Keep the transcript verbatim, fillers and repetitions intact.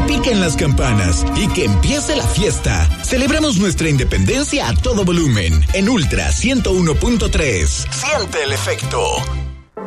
piquen las campanas y que empiece la fiesta. Celebramos nuestra independencia a todo volumen en Ultra ciento uno punto tres. Siente el efecto.